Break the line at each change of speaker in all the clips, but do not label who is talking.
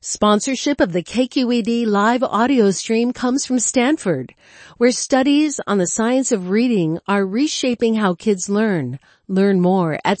Sponsorship of the KQED live audio stream comes from Stanford, where studies on the science of reading are reshaping how kids learn. Learn more at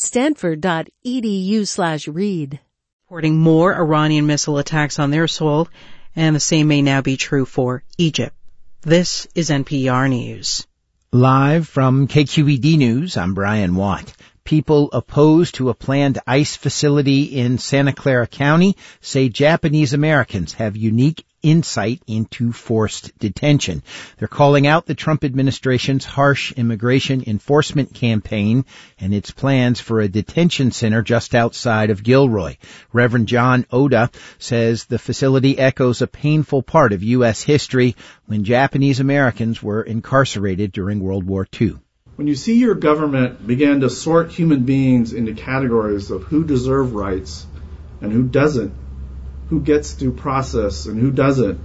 stanford.edu/read.
Reporting more Iranian missile attacks on their soil, and the same may now be true for Egypt. This is NPR News.
Live from KQED News, I'm Brian Watt. People opposed to a planned ICE facility in Santa Clara County say Japanese Americans have unique insight into forced detention. They're calling out the Trump administration's harsh immigration enforcement campaign and its plans for a detention center just outside of Gilroy. Reverend John Oda says the facility echoes a painful part of U.S. history when Japanese Americans were incarcerated during World War II.
When you see your government begin to sort human beings into categories of who deserve rights and who doesn't, who gets due process and who doesn't,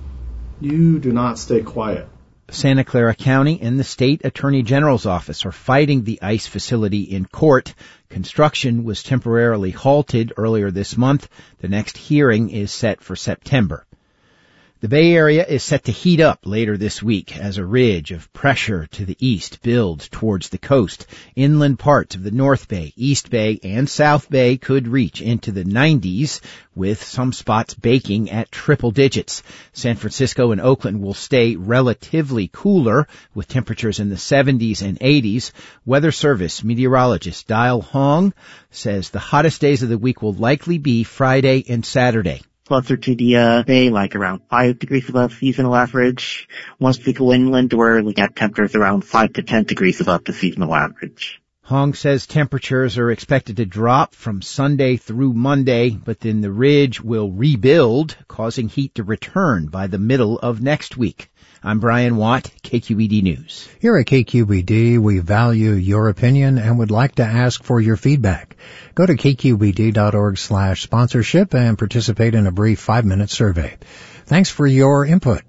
you do not stay quiet.
Santa Clara County and the state attorney general's office are fighting the ICE facility in court. Construction was temporarily halted earlier this month. The next hearing is set for September. The Bay Area is set to heat up later this week as a ridge of pressure to the east builds towards the coast. Inland parts of the North Bay, East Bay, and South Bay could reach into the 90s, with some spots baking at triple digits. San Francisco and Oakland will stay relatively cooler, with temperatures in the 70s and 80s. Weather Service meteorologist Dial Hong says the hottest days of the week will likely be Friday and Saturday.
Closer to the Bay, like around 5 degrees above seasonal average. Once we go inland, we're looking at temperatures around 5 to 10 degrees above the seasonal average.
Hong says temperatures are expected to drop from Sunday through Monday, but then the ridge will rebuild, causing heat to return by the middle of next week. I'm Brian Watt, KQED News.
Here at KQED, we value your opinion and would like to ask for your feedback. Go to kqed.org/sponsorship and participate in a brief 5-minute survey. Thanks for your input.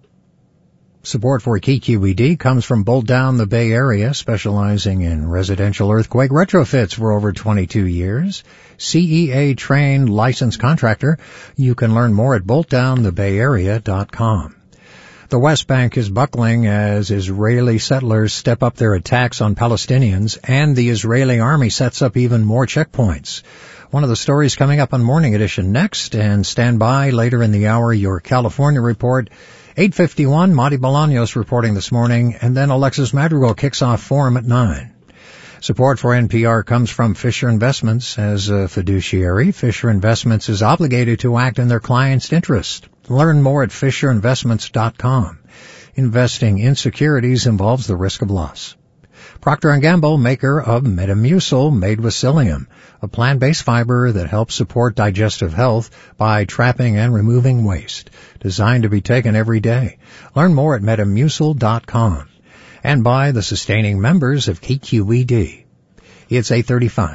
Support for KQED comes from Bolt Down the Bay Area, specializing in residential earthquake retrofits for over 22 years. CEA-trained licensed contractor. You can learn more at boltdownthebayarea.com. The West Bank is buckling as Israeli settlers step up their attacks on Palestinians, and the Israeli army sets up even more checkpoints. One of the stories coming up on Morning Edition next, and stand by later in the hour, your California report. 8:51, Monty Bolaños reporting this morning, and then Alexis Madrigal kicks off Forum at 9. Support for NPR comes from Fisher Investments. As a fiduciary, Fisher Investments is obligated to act in their client's interest. Learn more at FisherInvestments.com. Investing in securities involves the risk of loss. Procter & Gamble, maker of Metamucil made with psyllium, a plant-based fiber that helps support digestive health by trapping and removing waste. Designed to be taken every day. Learn more at Metamucil.com. And by the sustaining members of KQED. It's 8:35.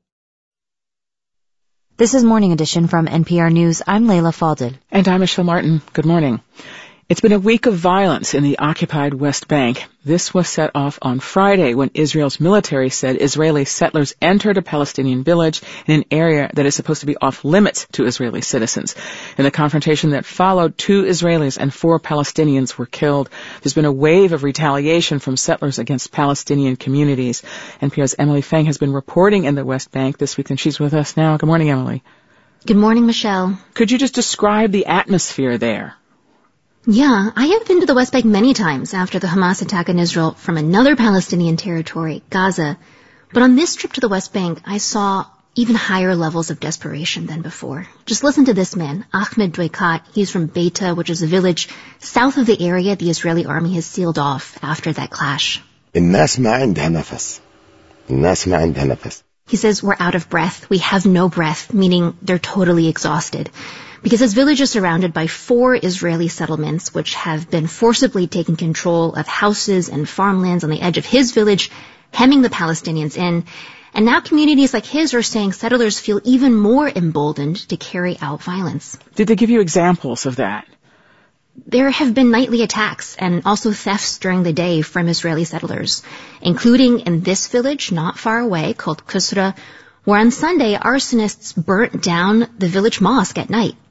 This is Morning Edition from NPR News. I'm Layla Falded.
And I'm Michelle Martin. Good morning. It's been a week of violence in the occupied West Bank. This was set off on Friday when Israel's military said Israeli settlers entered a Palestinian village in an area that is supposed to be off limits to Israeli citizens. In the confrontation that followed, 2 Israelis and 4 Palestinians were killed. There's been a wave of retaliation from settlers against Palestinian communities. NPR's Emily Feng has been reporting in the West Bank this week, and she's with us now. Good morning, Emily.
Good morning, Michelle.
Could you just describe the atmosphere there?
Yeah, I have been to the West Bank many times after the Hamas attack on Israel from another Palestinian territory, Gaza. But on this trip to the West Bank, I saw even higher levels of desperation than before. Just listen to this man, Ahmed Dweikat. He's from Beita, which is a village south of the area the Israeli army has sealed off after that clash.
الناس ما عندها نفس. الناس ما عندها نفس.
He says we're out of breath. We have no breath, meaning they're totally exhausted. Because his village is surrounded by 4 Israeli settlements, which have been forcibly taking control of houses and farmlands on the edge of his village, hemming the Palestinians in. And now communities like his are saying settlers feel even more emboldened to carry out violence.
Did they give you examples of that?
There have been nightly attacks and also thefts during the day from Israeli settlers, including in this village not far away called Kusra, where on Sunday arsonists burnt down the village mosque at night.